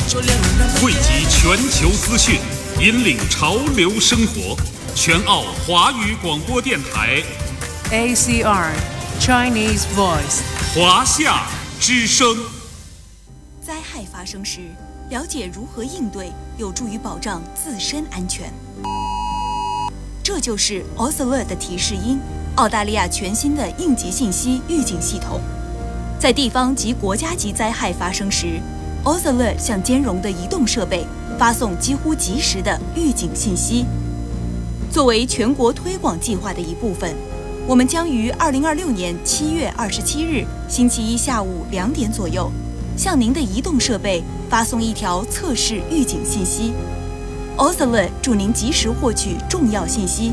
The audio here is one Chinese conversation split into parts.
汇集全球资讯，引领潮流生活。全澳华语广播电台 ACR Chinese Voice 华夏之声。 灾害发生时，了解如何应对，有助于保障自身安全。这就是 AusAlert 的提示音，澳大利亚全新的应急信息预警系统。在地方及国家级灾害发生时， AusAlert 向兼容的移动设备发送几乎即时的预警信息。作为全国推广计划的一部分，我们将于2026年7月27日星期一下午2点左右，向您的移动设备发送一条测试预警信息。AusAlert 助您及时获取重要信息。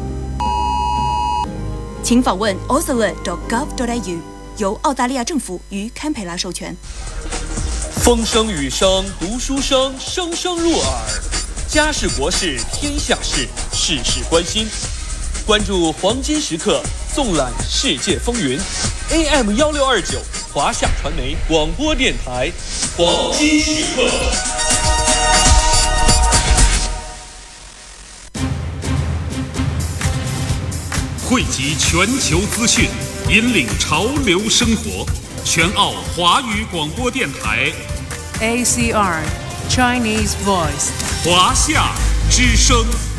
请访问 ausalert.gov.au， 由澳大利亚政府与堪培拉授权。 风声雨声读书声，声声入耳。家事国事天下事，事事关心。关注黄金时刻，纵览世界风云。AM1629华夏传媒广播电台，黄金时刻。 汇集全球资讯，引领潮流生活。全澳华语广播电台 ACR Chinese Voice 华夏之声。